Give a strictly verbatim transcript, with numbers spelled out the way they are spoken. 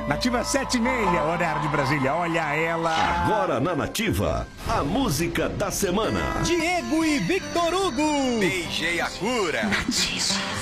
Nativa sete e meia, horário de Brasília. Olha ela. Agora na Nativa, a música da semana. Diego e Victor Hugo. Beijei a cura. Nativa.